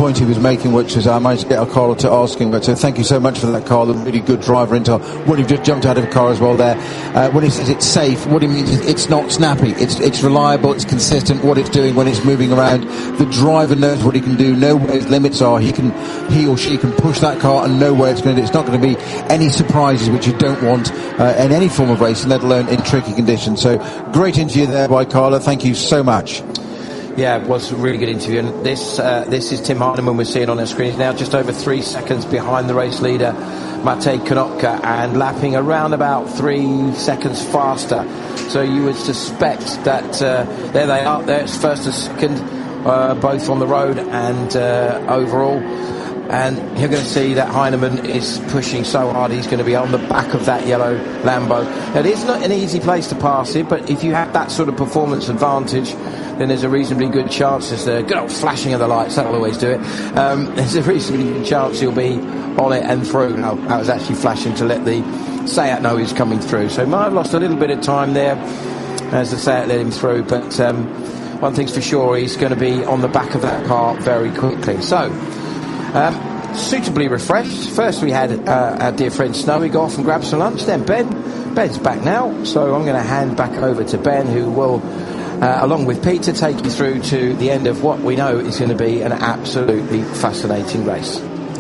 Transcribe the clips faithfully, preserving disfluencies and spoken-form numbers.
point he was making, which is I managed to get Carlo to ask him. But so thank you so much for that, Carlo. Really good driver into when you've just jumped out of a car as well there. Uh, when he says it's safe, what he means is it's not snappy. It's it's reliable. It's consistent. What it's doing when it's moving around. The driver knows what he can do. Know where his limits are. He can he or she can push that car and know where it's going to do. It's not going to be any surprises which you don't want uh, in any form of racing, let alone in tricky conditions. So great interview there by Carlo. Thank you so much. Yeah, it was a really good interview. And this uh, this is Tim Heinemann we're seeing on the screen. He's now just over three seconds behind the race leader, Matej Konopka, and lapping around about three seconds faster. So you would suspect that uh, there they are. There's first and second, uh, both on the road and uh, overall. And you're going to see that Heinemann is pushing so hard he's going to be on the back of that yellow Lambo. Now, it is not an easy place to pass it, but if you have that sort of performance advantage, then there's a reasonably good chance. There's a good old flashing of the lights, that'll always do it. Um, there's a reasonably good chance you'll be on it and through. No, that was actually flashing to let the Seat know he's coming through. So might have lost a little bit of time there as the Seat let him through, but um, one thing's for sure, he's going to be on the back of that car very quickly. So, Um, suitably refreshed. First we had uh, our dear friend Snowy go off and grab some lunch. Then Ben, Ben's back now, so I'm going to hand back over to Ben, who will, uh, along with Peter, take you through to the end of what we know is going to be an absolutely fascinating race.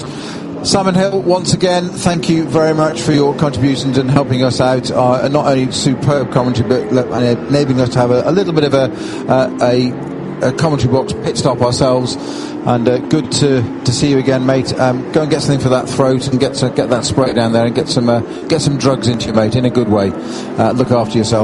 Simon Hill, once again, thank you very much for your contributions and helping us out. Uh, not only superb commentary, but enabling us to have a, a little bit of a, uh, a, a commentary box pit stop ourselves. And uh, good to to see you again, mate. Um, go and get something for that throat and get to, get that spray down there and get some uh, get some drugs into you, mate, in a good way. Uh, look after yourself.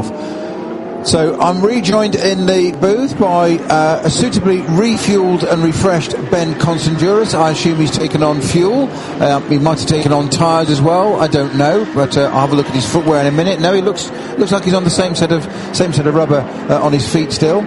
So I'm rejoined in the booth by uh, a suitably refueled and refreshed Ben Constanduras. I assume he's taken on fuel. Uh, he might have taken on tyres as well. I don't know, but uh, I'll have a look at his footwear in a minute. No, he looks looks like he's on the same set of same set of rubber uh, on his feet still.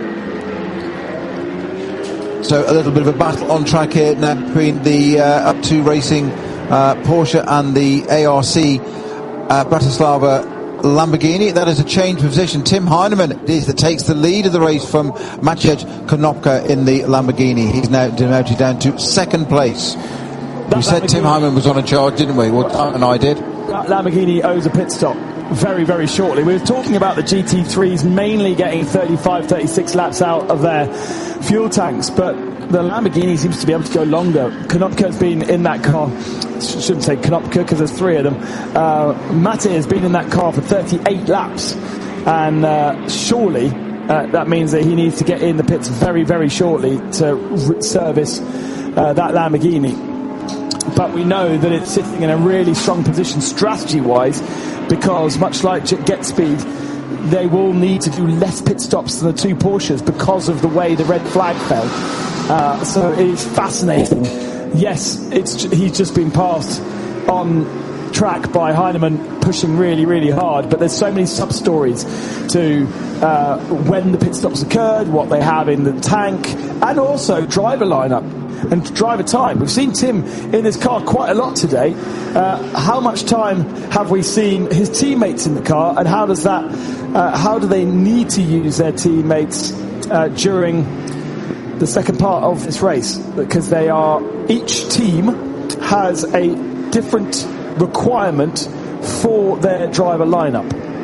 So a little bit of a battle on track here now between the uh, Up two Racing uh, Porsche and the A R C uh, Bratislava Lamborghini. That is a change position. Tim Heinemann it is that takes the lead of the race from Matej Konopka in the Lamborghini. He's now demoted down to second place. That we said Tim Heinemann was on a charge, didn't we? What well, and I did. That Lamborghini owes a pit stop very, very shortly. We were talking about the G T threes mainly getting thirty-five, thirty-six laps out of their fuel tanks, but the Lamborghini seems to be able to go longer. Konopka's been in that car, shouldn't say Konopka because there's three of them. Uh, Mate has been in that car for thirty-eight laps, and uh, surely uh, that means that he needs to get in the pits very, very shortly to re- service uh, that Lamborghini. But we know that it's sitting in a really strong position strategy-wise, because much like Get Speed, they will need to do less pit stops than the two Porsches because of the way the red flag fell. Uh, so it is fascinating. Yes, it's he's just been passed on track by Heinemann, pushing really, really hard, but there's so many sub-stories to uh, when the pit stops occurred, what they have in the tank, and also driver lineup and driver time. We've seen Tim in his car quite a lot today. Uh, how much time have we seen his teammates in the car, and how does that uh, how do they need to use their teammates uh, during the second part of this race? Because they are, each team has a different requirement for their driver lineup.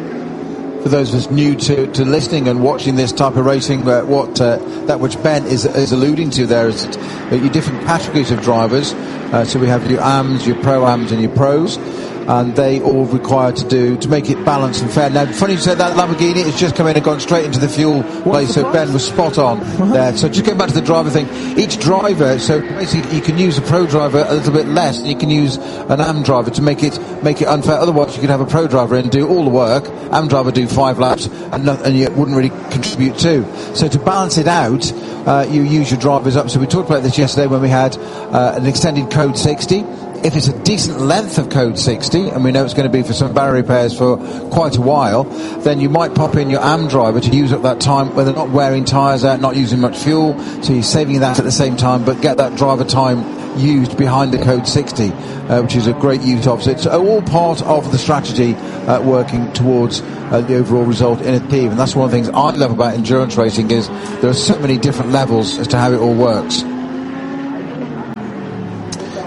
For those of us new to, to listening and watching this type of racing, uh, what uh, that which Ben is, is alluding to there is uh, your different categories of drivers. Uh, so we have your A Ms, your Pro-Ams and your Pros, and they all require to do to make it balanced and fair. Now, funny you said that Lamborghini has just come in and gone straight into the fuel place, so Ben was spot on uh-huh. there. So just going back to the driver thing, each driver, so basically you can use a Pro driver a little bit less than you can use an A M driver to make it make it unfair. Otherwise you could have a Pro driver in, do all the work, A M driver do five laps, and, not, and you wouldn't really contribute two. So to balance it out, uh, you use your drivers up. So we talked about this yesterday when we had uh, an extended Code sixty. If it's a decent length of Code sixty, and we know it's going to be for some barrier repairs for quite a while, then you might pop in your A M driver to use up that time where they're not wearing tyres out, not using much fuel, so you're saving that at the same time, but get that driver time used behind the Code sixty, uh, which is a great use of. So it's all part of the strategy uh, working towards uh, the overall result in a team, and that's one of the things I love about endurance racing, is there are so many different levels as to how it all works.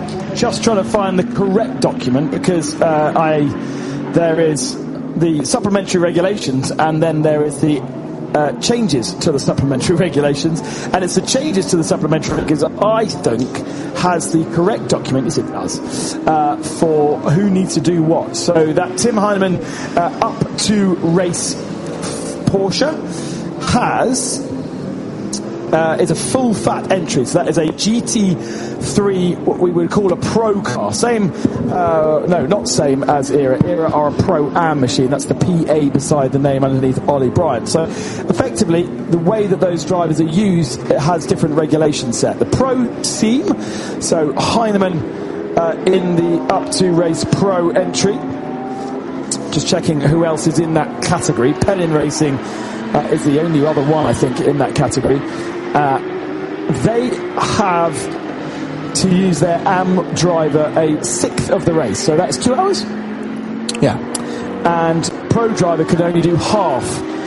Just trying to find the correct document because uh, I there is the supplementary regulations and then there is the uh, changes to the supplementary regulations, and it's the changes to the supplementary regulations I think has the correct document, yes it does, uh, for who needs to do what. So that Tim Heinemann uh, up to race Porsche has uh, is a full fat entry, so that is a G T three, what we would call a pro car. Same, uh, no, not same as Era. Era are a Pro-Am machine. That's the P A beside the name underneath Ollie Bryant. So effectively, the way that those drivers are used, it has different regulations set. The Pro team, so Heinemann uh, in the up to race Pro entry. Just checking who else is in that category. Pennine Racing uh, is the only other one, I think, in that category. Uh, they have to use their A M driver a sixth of the race, so that's two hours. Yeah, and Pro driver can only do half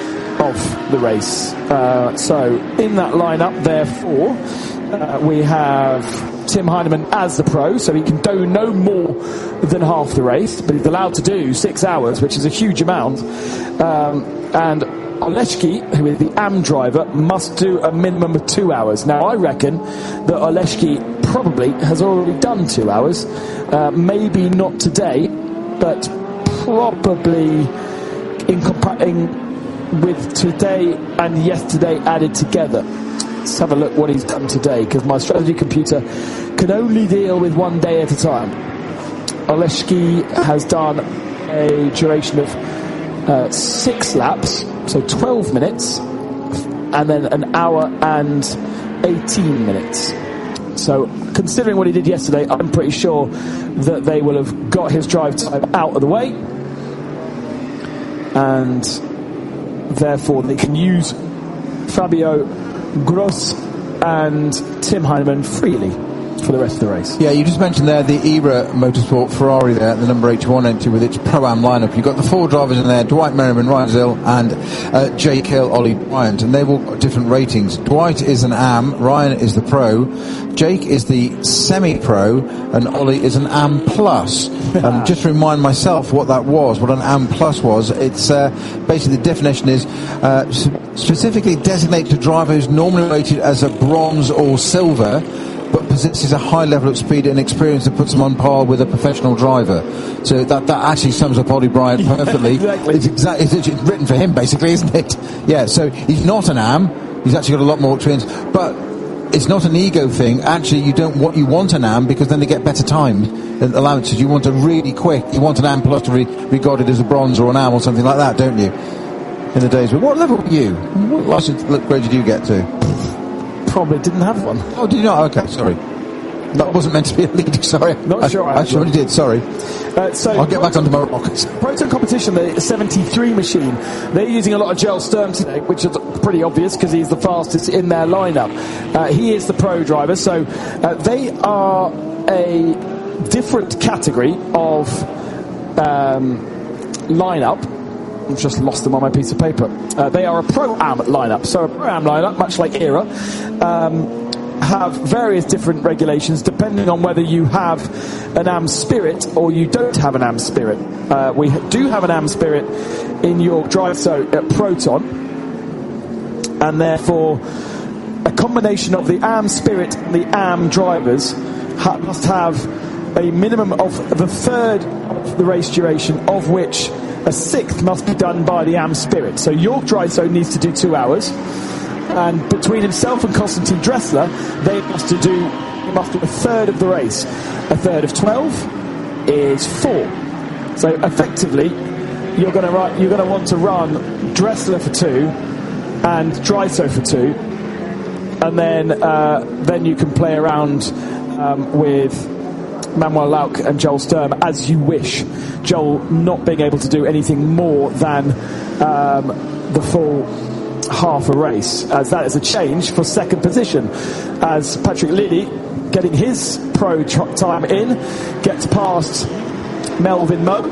of the race. Uh, so in that lineup, therefore, uh, we have Tim Heinemann as the Pro, so he can do no more than half the race, but he's allowed to do six hours, which is a huge amount. Um, and Oleszki, who is the A M driver, must do a minimum of two hours. Now, I reckon that Oleszki probably has already done two hours. Uh, maybe not today, but probably in comparing with today and yesterday added together. Let's have a look what he's done today, because my strategy computer can only deal with one day at a time. Oleszki has done a duration of uh, six laps, so twelve minutes, and then an hour and eighteen minutes. So considering what he did yesterday, I'm pretty sure that they will have got his drive time out of the way, and therefore they can use Fabio Gross and Tim Heinemann freely for the rest of the race. Yeah, you just mentioned there the Era Motorsport Ferrari there, the number eighty-one entry with its Pro-Am lineup. You've got the four drivers in there, Dwight Merriman, Ryan Zill and uh, Jake Hill, Ollie Bryant, and they've all got different ratings. Dwight is an A M, Ryan is the Pro, Jake is the Semi-Pro, and Ollie is an A M Plus. Um, just to remind myself what that was, what an A M Plus was, it's uh, basically the definition is uh, specifically designated a driver who's normally rated as a bronze or silver, but possesses a high level of speed and experience that puts him on par with a professional driver. So that that actually sums up Ollie Bryant perfectly. Yeah, exactly. It's, exa- it's, it's written for him, basically, isn't it? Yeah, so he's not an A M. He's actually got a lot more experience. But it's not an ego thing. Actually, you don't want you want an A M because then they get better time allowances. You want a really quick. You want an A M Plus to be regarded as a bronze or an A M or something like that, don't you? In the days. But what level were you? What license grade did you get to? Probably didn't have one. Oh, did you not? Okay, sorry. That wasn't meant to be a lead, sorry. Not sure I I, I surely did, sorry. Uh, so I'll get back onto my rockets. Proton Competition, the seventy-three machine, they're using a lot of Joel Sturm today, which is pretty obvious because he's the fastest in their lineup. Uh, he is the Pro driver, so uh, they are a different category of um, lineup. I've just lost them on my piece of paper. Uh, they are a Pro-Am lineup. So a Pro-Am lineup, much like Era, um, have various different regulations depending on whether you have an A M Spirit or you don't have an A M Spirit. Uh, we do have an A M Spirit in York Drive, so at Proton, and therefore a combination of the A M Spirit and the A M drivers ha- must have a minimum of the third of the race duration, of which a sixth must be done by the A M Spirit. So York Dryso needs to do two hours, and between himself and Konstantin Dressler, they must to do they must do a third of the race. A third of twelve is four. So effectively, you're going to you're going to want to run Dressler for two and Dryso for two, and then uh, then you can play around um, with Manuel Lauk and Joel Sturm as you wish. Joel not being able to do anything more than um, the full half a race, as that is a change for second position, as Patrick Liddy, getting his pro tr- time in, gets past Melvin Moe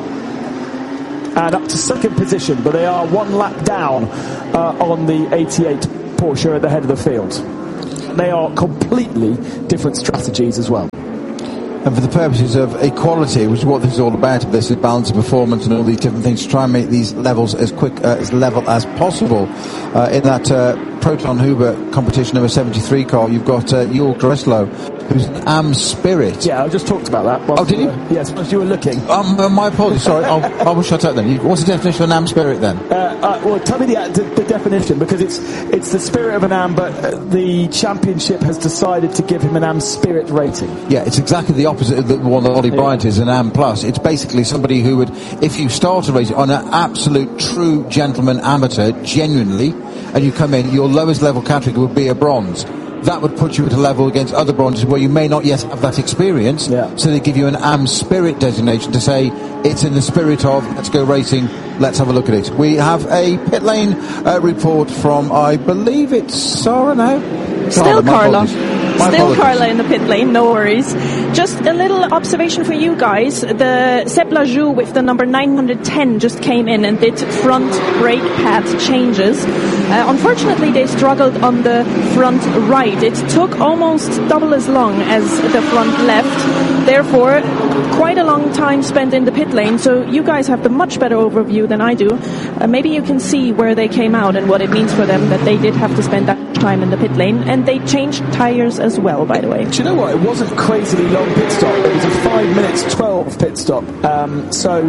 and up to second position, but they are one lap down uh, on the eighty-eight Porsche at the head of the field. They are completely different strategies as well. And for the purposes of equality, which is what this is all about, this is balancing performance and all these different things, to try and make these levels as quick, uh, as level as possible. Uh, in that uh, Proton Huber competition number seventy-three car, you've got uh, Jörg Dressler, who's an A M Spirit. Yeah, I just talked about that. Oh, did you? Were, yes, whilst you were looking. Um, uh, my apologies, sorry, I'll, I will shut up then. What's the definition of an A M Spirit then? Uh, uh, well, tell me the, the, the definition, because it's it's the spirit of an A M, but uh, the championship has decided to give him an A M Spirit rating. Yeah, it's exactly the opposite of the one that Ollie yeah. Bryant is, an A M Plus. It's basically somebody who would, if you start a race on an absolute true gentleman amateur, genuinely, and you come in, your lowest level category would be a bronze. That would put you at a level against other bronzes where you may not yet have that experience. Yeah. So they give you an A M Spirit designation to say it's in the spirit of let's go racing, let's have a look at it. We have a pit lane uh, report from, I believe it's Sarah now? Still Carla. My Still apologies. Carla in the pit lane, no worries. Just a little observation for you guys. The Seb Lajou with the number nine hundred ten just came in and did front brake pad changes. Uh, unfortunately, they struggled on the front right. It took almost double as long as the front left. Therefore, quite a long time spent in the pit lane. So you guys have the much better overview than I do. Uh, maybe you can see where they came out and what it means for them that they did have to spend that much time in the pit lane. And they changed tires as well, by the way. Do you know what? It wasn't crazily long pit stop. It was a five minutes twelve pit stop. Um, so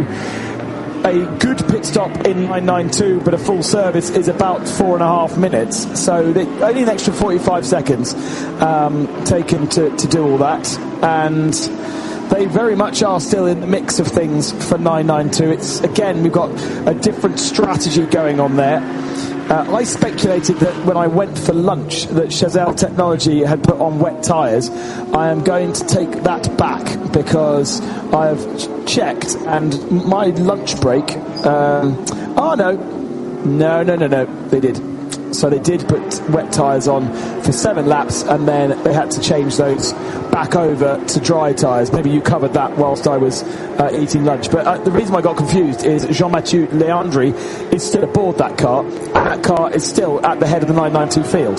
a good pit stop in nine ninety-two, but a full service is about four and a half minutes. So they, only an extra forty-five seconds um, taken to, to do all that. And they very much are still in the mix of things for nine ninety-two. It's, again, we've got a different strategy going on there. Uh, I speculated that when I went for lunch that Chazelle Technology had put on wet tyres. I am going to take that back because I have ch- checked and my lunch break... Um, oh, no. No, no, no, no. They did. So they did put wet tyres on for seven laps and then they had to change those back over to dry tyres. Maybe you covered that whilst I was uh, eating lunch. But uh, the reason I got confused is Jean-Mathieu Leandri is still aboard that car. And that car is still at the head of the nine ninety-two field.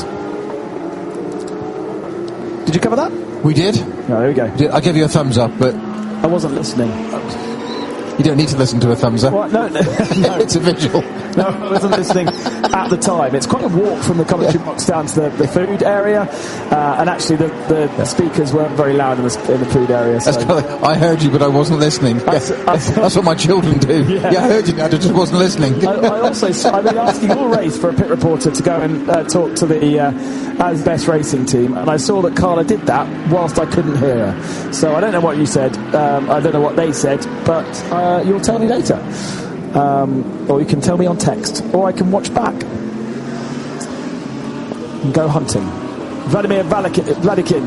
Did you cover that? We did. No, there we go. I gave you a thumbs up, but I wasn't listening. you don't need to listen to a thumbs up. What? No, no, no. It's a visual. No, I wasn't listening at the time. It's quite a walk from the commentary yeah. box down to the, the food area, uh, and actually the, the yeah. speakers weren't very loud in the, in the food area. So. That's kind of, I heard you, but I wasn't listening. I, yeah. I, That's what my children do. Yeah, yeah I heard you, I just wasn't listening. I, I also, I've been asking all race for a pit reporter to go and uh, talk to the uh, As Best Racing team, and I saw that Carla did that whilst I couldn't hear her. So I don't know what you said, um, I don't know what they said, but uh, you'll tell me later. Um, or you can tell me on text, or I can watch back and go hunting. Vladimir Vladikin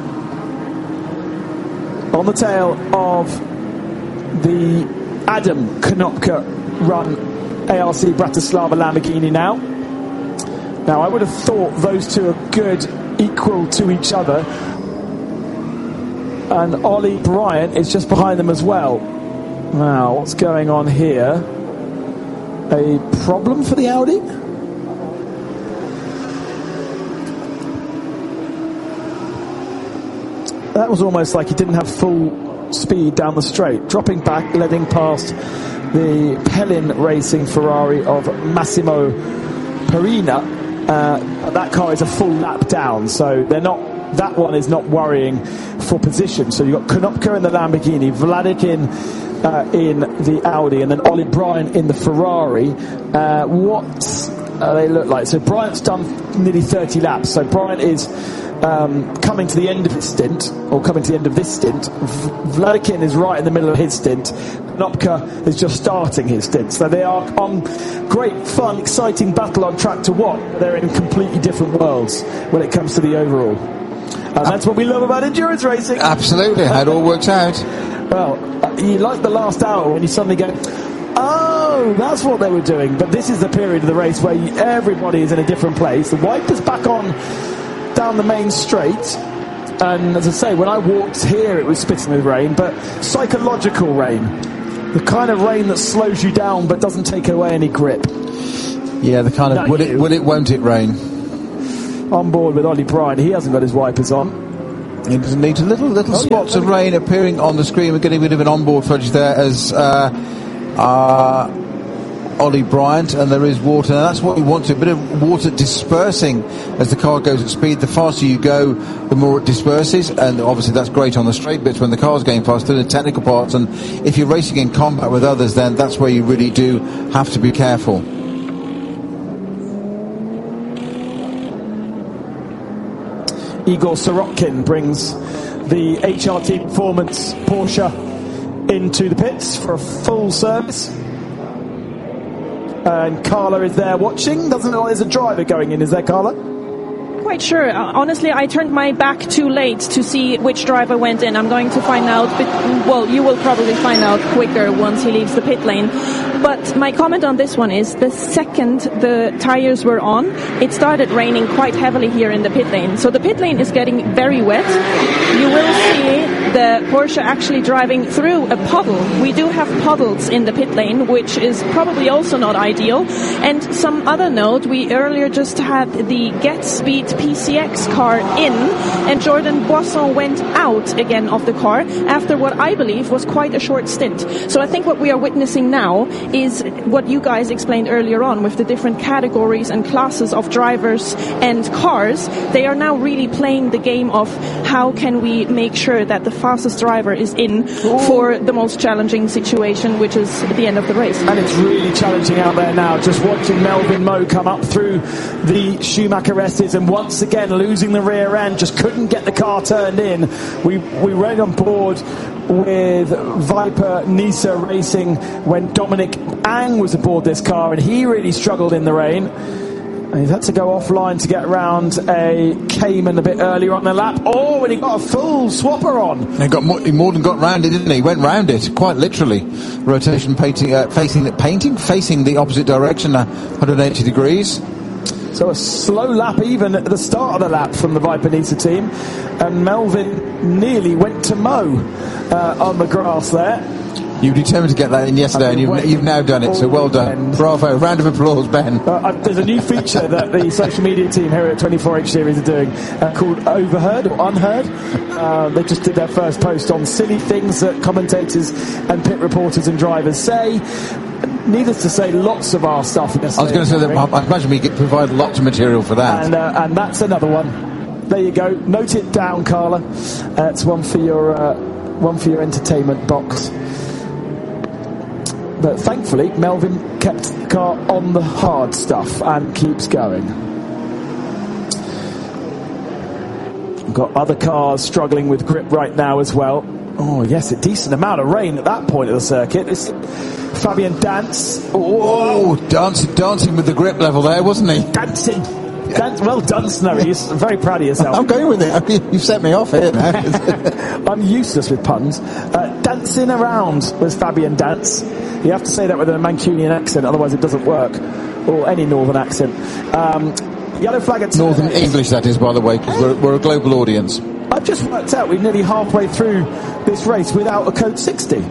on the tail of the Adam Konopka run A R C Bratislava Lamborghini now. Now I would have thought those two are good, equal to each other, and Ollie Bryant is just behind them as well. Now, what's going on here? A problem for the Audi? That was almost like he didn't have full speed down the straight. Dropping back, leading past the Pellin Racing Ferrari of Massimo Perina. Uh, that car is a full lap down, so they're not. That one is not worrying for position. So you've got Konopka in the Lamborghini, Vladikin Uh, in the Audi, and then Ollie Bryant in the Ferrari. Uh, what uh, they look like? So Bryant's done nearly thirty laps. So Bryant is um, coming to the end of his stint, or coming to the end of this stint. V- Vladikin is right in the middle of his stint. Konopka is just starting his stint. So they are on great fun, exciting battle on track to watch. They're in completely different worlds when it comes to the overall. And that's what we love about endurance racing. Absolutely, how it all works out. Well, uh, you like the last hour when you suddenly go, oh, that's what they were doing. But this is the period of the race where you, everybody is in a different place. The wiper's back on down the main straight. And as I say, when I walked here, it was spitting with rain, but psychological rain. The kind of rain that slows you down but doesn't take away any grip. Yeah, the kind of, will it, will it, won't it rain? On board with Ollie Bryant. He hasn't got his wipers on. It doesn't need to. Little little Oh, spots yeah. of rain appearing on the screen. We're getting a bit of an onboard footage there as uh, uh, Ollie Bryant, and there is water. And that's what we want to, a bit of water dispersing as the car goes at speed. The faster you go, the more it disperses, and obviously that's great on the straight bits when the car's going faster, the technical parts. And if you're racing in combat with others, then that's where you really do have to be careful. Igor Sorokin brings the H R T Performance Porsche into the pits for a full service. And Carla is there watching. Doesn't know there's a driver going in, is there, Carla? Quite sure. Uh, honestly, I turned my back too late to see which driver went in. I'm going to find out, but, well, you will probably find out quicker once he leaves the pit lane. But my comment on this one is the second the tires were on, it started raining quite heavily here in the pit lane. So the pit lane is getting very wet. You will see the Porsche actually driving through a puddle. We do have puddles in the pit lane, which is probably also not ideal. And some other note, we earlier just had the Get Speed P C X car in, and Jordan Boisson went out again of the car after what I believe was quite a short stint. So I think what we are witnessing now is what you guys explained earlier on with the different categories and classes of drivers and cars. They are now really playing the game of how can we make sure that the fastest driver is in for the most challenging situation, which is the end of the race. And it's really challenging out there now, just watching Melvin Moe come up through the Schumacher S's and once again losing the rear end, just couldn't get the car turned in. We we rode on board with Viper Nisa Racing when Dominic Ang was aboard this car, and he really struggled in the rain. And he's had to go offline to get around a Cayman a bit earlier on the lap. Oh, and he got a full swapper on. He got more, he more than got round it, didn't he? He went round it, quite literally. Rotation painting, uh, facing the painting, facing the opposite direction, uh, one hundred eighty degrees. So a slow lap even at the start of the lap from the Viper Nisa team. And Melvin nearly went to Mo uh, on the grass there. You were determined to get that in yesterday, and you've, you've now done it, so well done. Bravo. Round of applause, Ben. Uh, there's a new feature that the social media team here at twenty-four H Series are doing uh, called Overheard or Unheard. Uh, they just did their first post on silly things that commentators and pit reporters and drivers say. Needless to say, lots of our stuff. I was going to say that I imagine we could provide lots of material for that. And, uh, and that's another one. There you go. Note it down, Carla. Uh, it's one for your uh, one for your entertainment box. But thankfully, Melvin kept the car on the hard stuff and keeps going. We've got other cars struggling with grip right now as well. Oh, yes, a decent amount of rain at that point of the circuit. It's Fabian Dance. Oh, dancing, dancing with the grip level there, wasn't he? Dancing. Dan- well done, Snowy. You're very proud of yourself. I'm going with it. You've set me off here now. I'm useless with puns. Uh, dancing around was Fabian Dance. You have to say that with a Mancunian accent, otherwise it doesn't work. Or any northern accent. Um, yellow flag at Northern eight. English, that is, by the way, because we're, we're a global audience. I've just worked out we're nearly halfway through this race without a code sixty.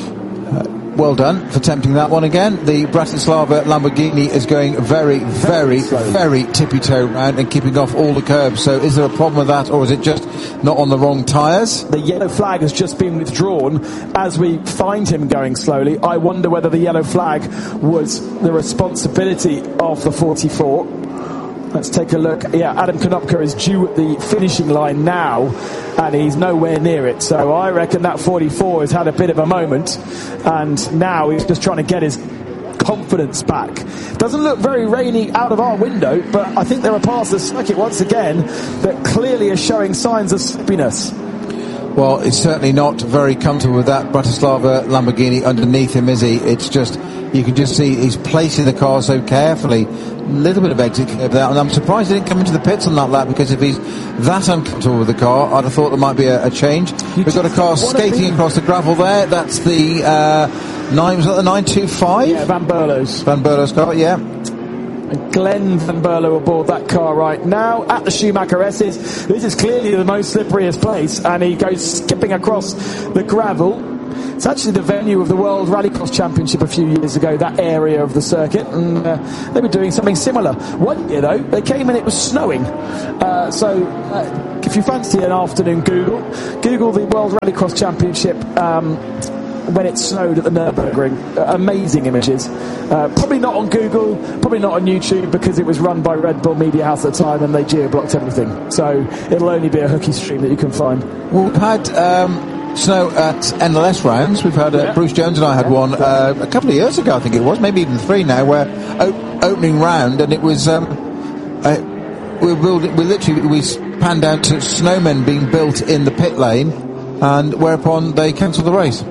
Well done for tempting that one again. The Bratislava Lamborghini is going very, very, very, very tippy-toe round and keeping off all the curbs. So is there a problem with that, or is it just not on the wrong tyres? The yellow flag has just been withdrawn as we find him going slowly. I wonder whether the yellow flag was the responsibility of the forty-four. Let's take a look. Yeah, Adam Konopka is due at the finishing line now, and he's nowhere near it. So I reckon that forty-four has had a bit of a moment, and now he's just trying to get his confidence back. Doesn't look very rainy out of our window, but I think there are parts of the circuit once again that clearly are showing signs of slippiness. Well, it's certainly not very comfortable with that Bratislava Lamborghini underneath him, is he? It's just, you can just see he's placing the car so carefully. A little bit of exit curve there, and I'm surprised he didn't come into the pits on that lap, because if he's that uncomfortable with the car, I'd have thought there might be a, a change. You We've got a car skating across the gravel there. That's the uh, nine, was that the nine two five? Yeah, Van Berlo's. Van Berlo's car, yeah. And Glenn Van Berlo aboard that car right now at the Schumacher S's. This is clearly the most slipperiest place, and he goes skipping across the gravel. It's actually the venue of the World Rallycross Championship a few years ago, that area of the circuit, and uh, they were doing something similar. One year, though, they came and it was snowing. Uh, so, uh, if you fancy an afternoon Google, Google the World Rallycross Championship um, when it snowed at the Nürburgring. Uh, amazing images. Uh, probably not on Google, probably not on YouTube, because it was run by Red Bull Media House at the time and they geo-blocked everything. So it'll only be a hooky stream that you can find. We've had um, snow at N L S rounds. We've had uh, yeah. Bruce Jones and I had yeah. one uh, a couple of years ago, I think it was, maybe even three now, where o- opening round, and it was um, uh, we building, we literally we panned out to snowmen being built in the pit lane, and whereupon they cancelled the race.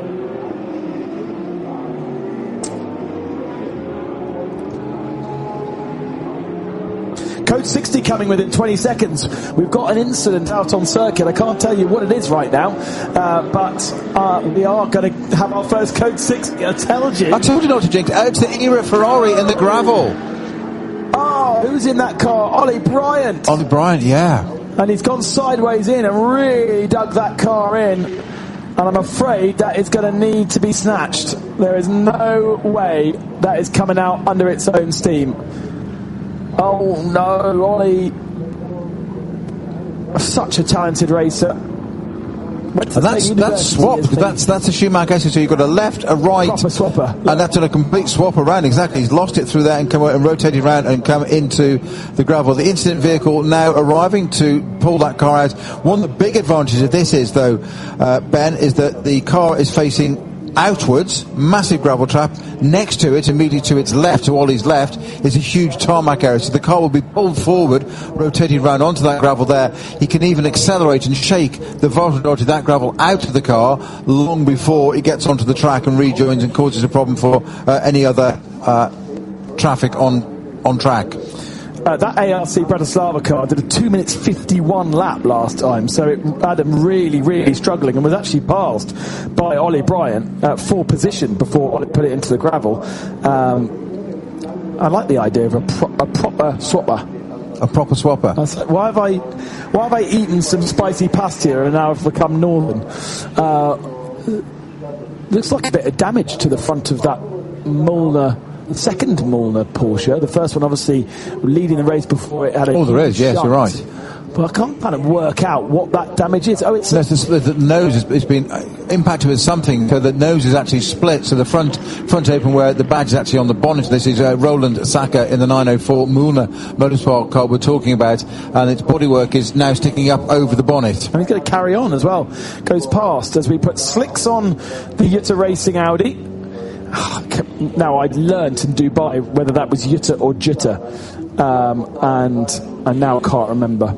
Code sixty coming within twenty seconds. We've got an incident out on circuit. I can't tell you what it is right now, uh, but uh, we are going to have our first Code sixty. I told you. I told you not to jinx it. Oh, it's the Era Ferrari in the gravel. Oh, who's in that car? Ollie Bryant. Ollie Bryant, yeah. And he's gone sideways in and really dug that car in. And I'm afraid that is going to need to be snatched. There is no way that is coming out under its own steam. Oh no, Ollie, such a talented racer. That's that's swap. That's that's a Schumacher. So you've got a left, a right, proper swapper, and yeah. that's a complete swap around. Exactly, he's lost it through there and come and rotated around and come into the gravel. The incident vehicle now arriving to pull that car out. One of the big advantages of this is, though, uh, Ben, is that the car is facing outwards, massive gravel trap. Next to it, immediately to its left, to Ollie's left, is a huge tarmac area. So the car will be pulled forward, rotated round onto that gravel there. He can even accelerate and shake the vast majority of that gravel out of the car long before it gets onto the track and rejoins and causes a problem for uh, any other uh, traffic on on track. Uh, that A R C Bratislava car did a two minutes fifty-one lap last time, so it had them really, really struggling and was actually passed by Ollie Bryant at full position before Ollie put it into the gravel. Um, I like the idea of a, pro- a proper swapper. A proper swapper. I was like, why have I, why have I eaten some spicy pasta and now I've become northern? Uh, looks like a bit of damage to the front of that Mullner. The second Mullner Porsche, the first one obviously leading the race before it had a oh there is yes shunt. You're right, but I can't kind of work out what that damage is. Oh, it's no, the, the nose has it's been impacted with something, so the nose is actually split, so the front front open where the badge is actually on the bonnet. This is uh, Roland Saka in the nine oh four Mullner Motorsport car we're talking about, and its bodywork is now sticking up over the bonnet. And he's going to carry on as well, goes past as we put slicks on the Jutta Racing Audi. Now, I'd learnt in Dubai whether that was Jutta or Jutta, um, and I now can't remember.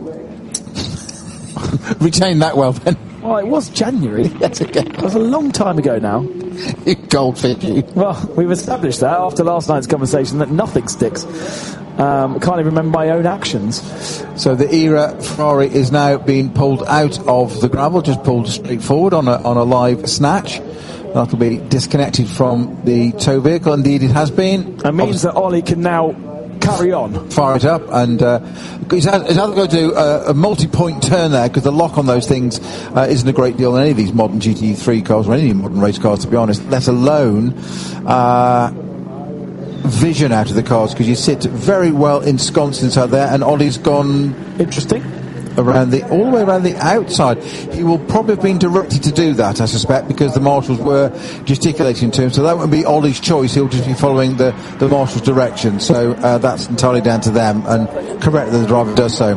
Retain that well, then. Well, it was January. That's okay. It was a long time ago now. You goldfish, you. Well, we've established that after last night's conversation that nothing sticks. Um, can't even remember my own actions. So the Era Ferrari is now being pulled out of the gravel, just pulled straight forward on a on a live snatch. That'll be disconnected from the tow vehicle. Indeed, it has been. That means that Ollie can now carry on. Fire it up, and uh, he's either going to do a, a multi-point turn there, because the lock on those things uh, isn't a great deal in any of these modern G T three cars, or any modern race cars, to be honest, let alone uh, vision out of the cars, because you sit very well ensconced inside there, and Ollie's gone... Interesting. Around the all the way around the outside. He will probably have been directed to do that, I suspect, because the marshals were gesticulating to him. So that won't be Ollie's choice. He'll just be following the, the marshals' direction. So uh, that's entirely down to them, and correct that the driver does so.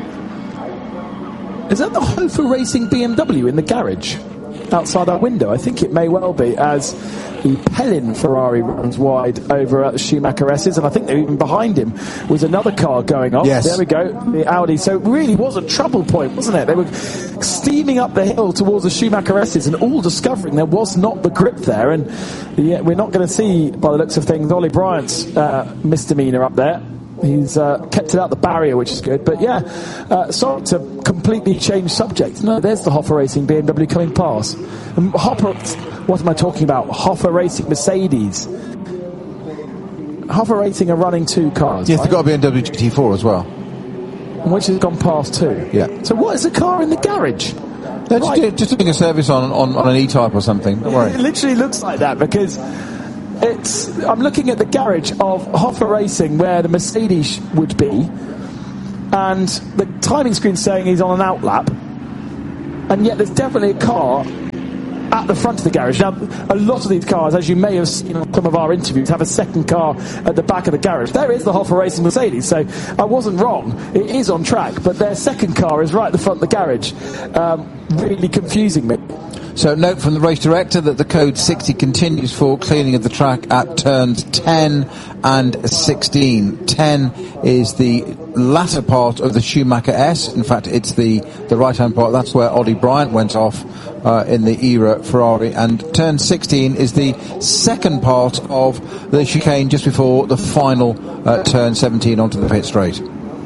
Is that the Hofer Racing B M W in the garage outside our window? I think it may well be, as the Pellin Ferrari runs wide over at the Schumacher S's, and I think even behind him was another car going off. Yes. There we go, the Audi. So it really was a trouble point, wasn't it? They were steaming up the hill towards the Schumacher S's and all discovering there was not the grip there, and yeah, we're not going to see, by the looks of things, Ollie Bryant's uh, misdemeanor up there. He's uh, kept it out the barrier, which is good. But yeah, uh, sorry to completely change subject. No, there's the Hoffa Racing B M W coming past. And Hopper, what am I talking about? Hoffa Racing Mercedes. Hoffa Racing are running two cars. Yes, right? they've got a B M W G T four as well. Which has gone past too. Yeah. So what is the car in the garage? They're right. just, just doing a service on, on, on an E-Type or something. Don't worry. It literally looks like that, because... It's. I'm looking at the garage of Hoffa Racing, where the Mercedes would be, and the timing screen's saying he's on an outlap, and yet there's definitely a car at the front of the garage. Now, a lot of these cars, as you may have seen on some of our interviews, have a second car at the back of the garage. There is the Hoffa Racing Mercedes, so I wasn't wrong. It is on track, but their second car is right at the front of the garage. Um, really confusing me. So note from the race director that the code sixty continues for cleaning of the track at turns ten and sixteen. ten is the latter part of the Schumacher S. In fact, it's the, the right-hand part. That's where Ollie Bryant went off uh, in the era Ferrari. And turn sixteen is the second part of the chicane just before the final uh, turn seventeen onto the pit straight.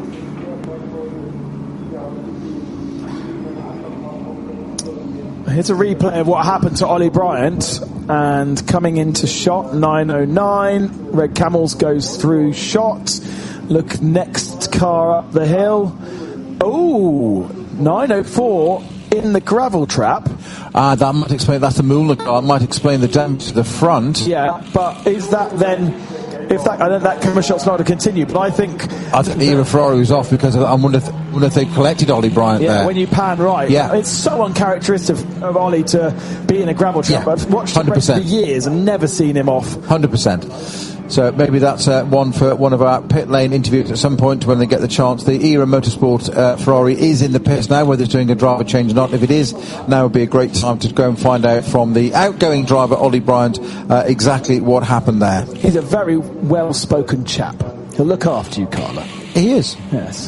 Here's a replay of what happened to Ollie Bryant, and coming into shot nine oh nine, Red Camels goes through shot. Look, next car up the hill. Oh, nine oh four in the gravel trap. Ah, uh, that might explain, that's the Müller car, might explain the damage to the front. Yeah, but is that then... If that, I know that camera shot's not to continue, but I think I think the era Ferrari was off because I wonder if, wonder if they collected Ollie Bryant yeah, there. when you pan right. Yeah. It's so uncharacteristic of, of Ollie to be in a gravel trap. Yeah, I've watched the race for years and never seen him off. one hundred percent. So maybe that's uh, one for one of our pit lane interviews at some point when they get the chance. The Era Motorsport uh, Ferrari is in the pits now, whether it's doing a driver change or not. If it is, now would be a great time to go and find out from the outgoing driver, Ollie Bryant, uh, exactly what happened there. He's a very well-spoken chap. He'll look after you, Carla. He is. Yes.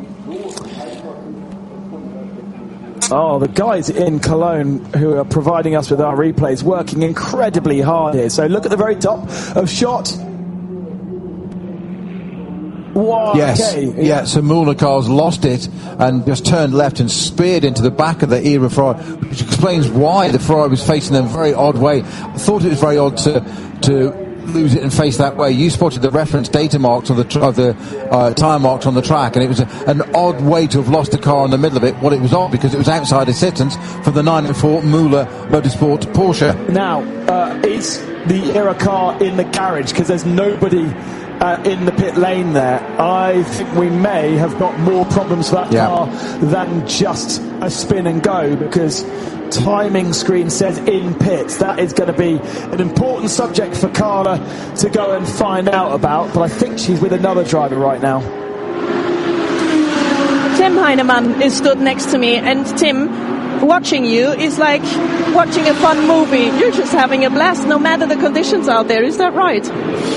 Oh, the guys in Cologne who are providing us with our replays working incredibly hard here. So look at the very top of shot. Wow, yes, okay. yeah. yeah, so Müller cars lost it and just turned left and speared into the back of the Era Ferrari, which explains why the Ferrari was facing them very odd way. I thought it was very odd to to lose it and face that way. You spotted the reference data marks on the tr- of the uh, tyre marks on the track, and it was a, an odd way to have lost the car in the middle of it. Well, it was odd because it was outside assistance for the nine oh four Müller Motorsport Porsche. Now, uh, is the Era car in the garage? Because there's nobody uh, in the pit lane there. I think we may have got more problems for that yeah. car than just a spin and go, because timing screen says in pits. That is going to be an important subject for Carla to go and find out about, but I think she's with another driver right now. Tim Heinemann is stood next to me, and Tim, watching you is like watching a fun movie. You're just having a blast no matter the conditions out there, is that right?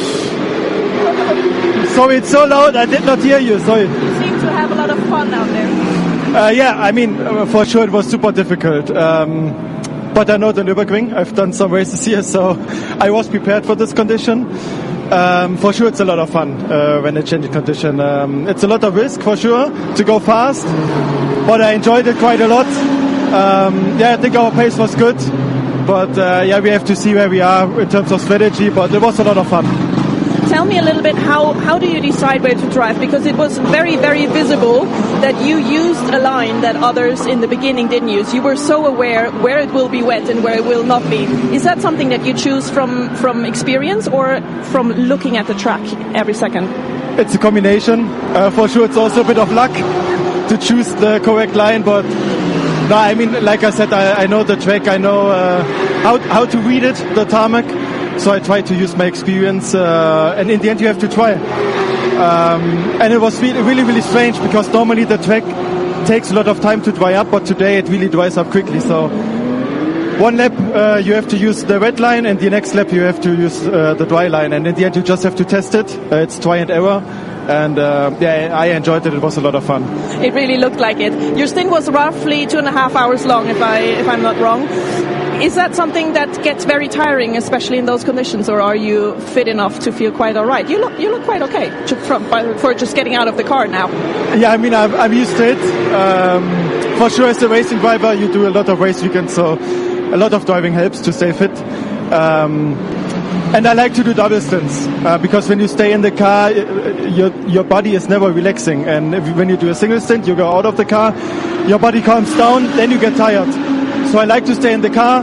Sorry, it's so loud, I did not hear you, sorry. You seem to have a lot of fun out there. Uh, yeah, I mean, uh, for sure it was super difficult. Um, but I know the Nürburgring. I've done some races here, so I was prepared for this condition. Um, for sure it's a lot of fun uh, when it's changing condition. Um, it's a lot of risk, for sure, to go fast. But I enjoyed it quite a lot. Um, yeah, I think our pace was good. But uh, yeah, we have to see where we are in terms of strategy. But it was a lot of fun. Tell me a little bit, how, how do you decide where to drive? Because it was very, very visible that you used a line that others in the beginning didn't use. You were so aware where it will be wet and where it will not be. Is that something that you choose from, from experience or from looking at the track every second? It's a combination. Uh, for sure, it's also a bit of luck to choose the correct line, but no, I mean, like I said, I, I know the track, I know uh, how, how to read it, the tarmac. So I tried to use my experience, uh, and in the end you have to try. Um, and it was really, really, really strange because normally the track takes a lot of time to dry up, but today it really dries up quickly. So one lap uh, you have to use the wet line, and the next lap you have to use uh, the dry line. And in the end you just have to test it. Uh, it's try and error. And uh, yeah, I enjoyed it. It was a lot of fun. It really looked like it. Your stint was roughly two and a half hours long, if I if I'm not wrong. Is that something that gets very tiring, especially in those conditions, or are you fit enough to feel quite all right? You look you look quite okay to, from, for just getting out of the car now. Yeah, I mean, I'm, I'm used to it. Um, for sure, as a racing driver, you do a lot of race weekends, so a lot of driving helps to stay fit. Um, and I like to do double stints uh, because when you stay in the car, your your body is never relaxing. And if, when you do a single stint, you go out of the car, your body calms down, then you get tired. So I like to stay in the car,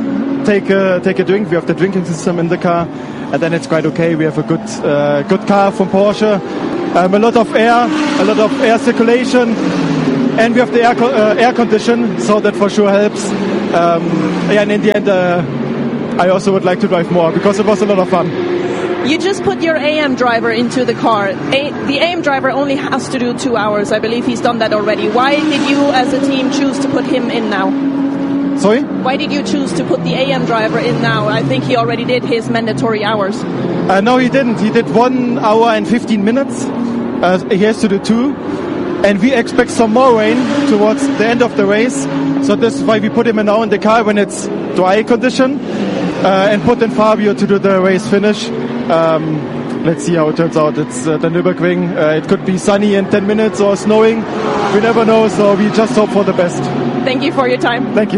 take a, take a drink. We have the drinking system in the car, and then it's quite okay. We have a good uh, good car from Porsche, um, a lot of air, a lot of air circulation, and we have the air co- uh, air condition, so that for sure helps. Um, and in the end, uh, I also would like to drive more because it was a lot of fun. You just put your A M driver into the car. A- the A M driver only has to do two hours. I believe he's done that already. Why did you, as a team, choose to put him in now? Sorry? Why did you choose to put the A M driver in now? I think he already did his mandatory hours. Uh, no, he didn't. He did one hour and fifteen minutes. Uh, he has to do two. And we expect some more rain towards the end of the race. So this is why we put him in now in the car when it's dry condition. Uh, and put in Fabio to do the race finish. Um, let's see how it turns out. It's uh, the Nürburgring. Uh, it could be sunny in ten minutes or snowing. We never know, so we just hope for the best. Thank you for your time. Thank you.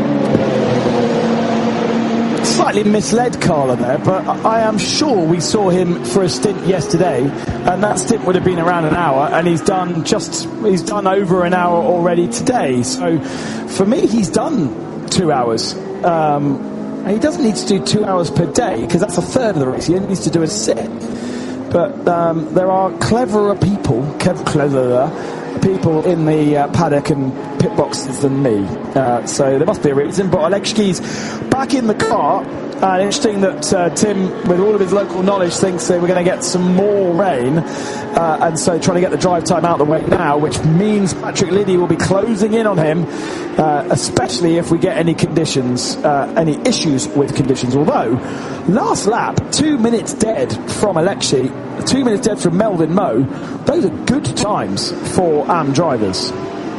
Slightly misled Carla there, but I am sure we saw him for a stint yesterday, and that stint would have been around an hour, and he's done just he's done over an hour already today. So for me, he's done two hours. Um, and he doesn't need to do two hours per day because that's a third of the race. He only needs to do a sit. But um, there are cleverer people, kev- cleverer people in the uh, paddock and pit boxes than me. Uh, so there must be a reason. But Alekski's back in the car. And interesting that uh, Tim, with all of his local knowledge, thinks that we're going to get some more rain. Uh, and so trying to get the drive time out of the way now, which means Patrick Liddy will be closing in on him, uh, especially if we get any conditions, uh, any issues with conditions. Although, last lap, two minutes dead from Alexi, two minutes dead from Melvin Moe. Those are good times for A M drivers.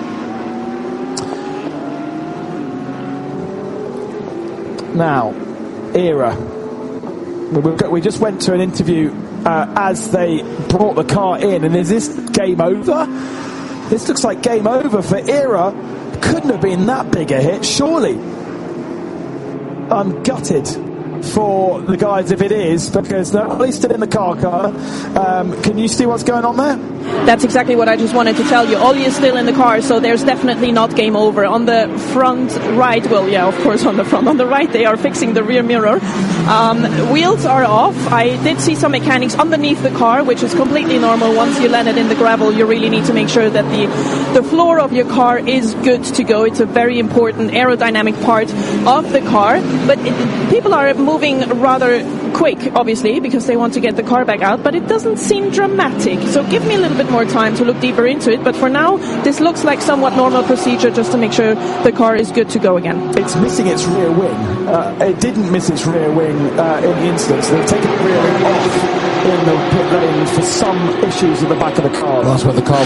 Now, Era. We just went to an interview uh, as they brought the car in, and is this game over? This looks like game over for Era. Couldn't have been that big a hit, surely. I'm gutted for the guys if it is, because they're at least still in the car car. Um, can you see what's going on there? That's exactly what I just wanted to tell you. Ollie is still in the car, so there's definitely not game over. On the front right, well, yeah, of course on the front. On the right, they are fixing the rear mirror. Um, wheels are off. I did see some mechanics underneath the car, which is completely normal. Once you land it in the gravel, you really need to make sure that the, the floor of your car is good to go. It's a very important aerodynamic part of the car. But it, people are moving rather quick, obviously, because they want to get the car back out, but it doesn't seem dramatic. So give me a little bit more time to look deeper into it. But for now, this looks like somewhat normal procedure just to make sure the car is good to go again. It's missing its rear wing. Uh, it didn't miss its rear wing uh, in the incident. So they've taken the rear wing off in the pit lane for some issues at the back of the car. Well, that's where the car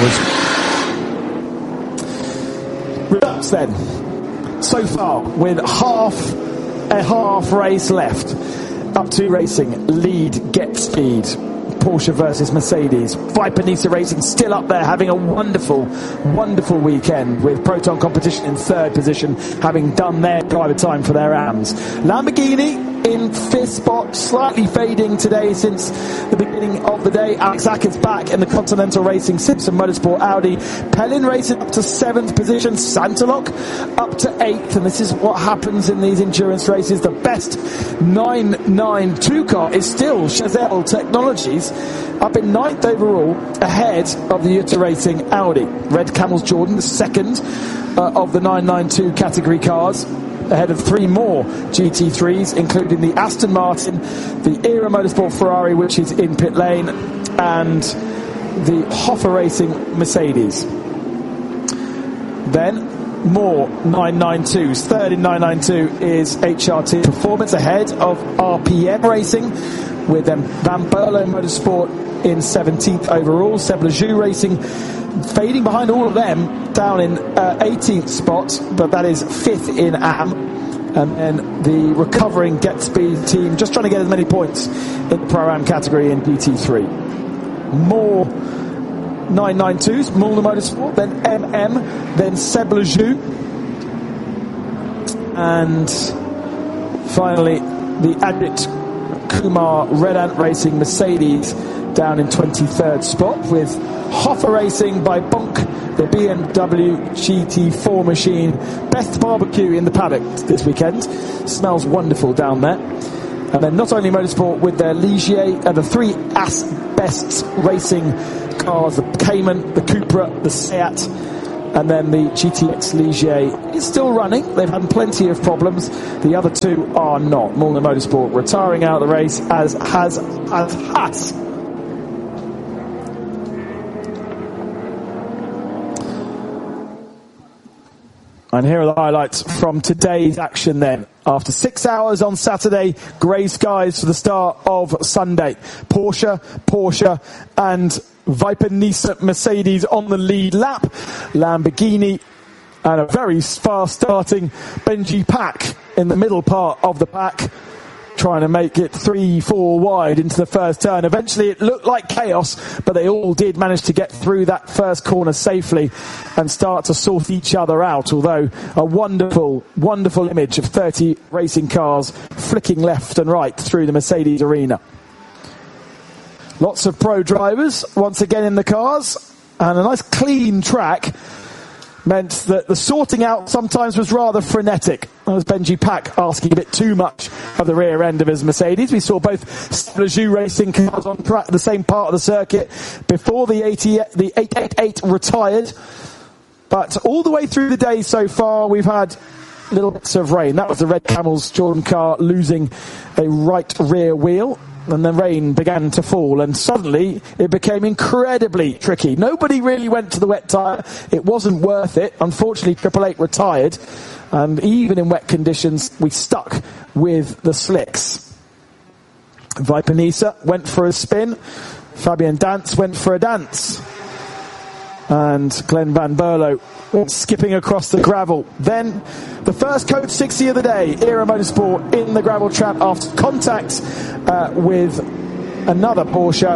was. Results then. So far, with half a half race left. Up to Racing, lead, get speed. Porsche versus Mercedes. Viper Nisa Racing still up there, having a wonderful, wonderful weekend with Proton Competition in third position, having done their driver time for their A Ms. Lamborghini in fifth spot, slightly fading today since the beginning of the day. Alex Acker's back in the Continental Racing, Simpson Motorsport Audi. Pelin Racing up to seventh position, Santalok up to eighth, and this is what happens in these endurance races. The best nine ninety-two car is still Chazelle Technologies, up in ninth overall, ahead of the Jutta Racing Audi. Red Camels Jordan, the second uh, of the nine ninety-two category cars, ahead of three more G T threes, including the Aston Martin, the Era Motorsport Ferrari, which is in pit lane, and the Hoffa Racing Mercedes. Then more nine ninety-twos. Third in nine ninety-two is H R T Performance, ahead of R P M Racing, with them Van Berlo Motorsport in seventeenth overall. Seb Lejoux Racing fading behind all of them, down in uh, eighteenth spot, but that is fifth in A M. And then the recovering Get Speed team just trying to get as many points in the Pro-Am category in G T three. More nine ninety-twos, Mulner Motorsport, then M M, then Seb Lejoux, and finally the Adit Kumar Red Ant Racing Mercedes down in twenty-third spot, with Hoffa Racing by Bonk the B M W G T four machine. Best barbecue in the paddock this weekend. Smells wonderful down there. And then not only Motorsport with their Ligier, uh, the three As Best racing cars, the Cayman, the Cupra, the Seat, and then the G T X Ligier is still running. They've had plenty of problems. The other two are not. Malna Motorsport retiring out of the race, as has as has. And here are the highlights from today's action then. After six hours on Saturday, grey skies for the start of Sunday. Porsche, Porsche and Viper Nissan Mercedes on the lead lap. Lamborghini and a very fast starting Benji Pack in the middle part of the pack, trying to make it three, four wide into the first turn. Eventually it looked like chaos, but they all did manage to get through that first corner safely and start to sort each other out, although a wonderful, wonderful image of thirty racing cars flicking left and right through the Mercedes arena. Lots of pro drivers once again in the cars, and a nice clean track meant that the sorting out sometimes was rather frenetic. That was Benji Pack asking a bit too much of the rear end of his Mercedes. We saw both Lejeune racing cars on track, the same part of the circuit, before the eighty, the eight eighty-eight retired. But all the way through the day so far, we've had little bits of rain. That was the Red Camels Jordan car losing a right rear wheel. And the rain began to fall, and suddenly it became incredibly tricky. Nobody really went to the wet tyre. It wasn't worth it. Unfortunately, Triple Eight retired, and even in wet conditions, we stuck with the slicks. Viper Nissan went for a spin. Fabian Dance went for a dance. And Glenn Van Berlo went skipping across the gravel. Then the first Code sixty of the day, Era Motorsport in the gravel trap after contact uh, with another Porsche,